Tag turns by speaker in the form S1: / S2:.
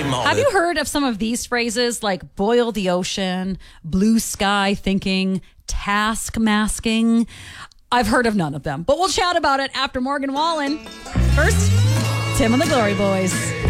S1: moment.
S2: Have you heard of some of these phrases like boil the ocean, blue sky thinking, task masking? I've heard of none of them, but we'll chat about it after Morgan Wallen. First, Tim and the Glory Boys.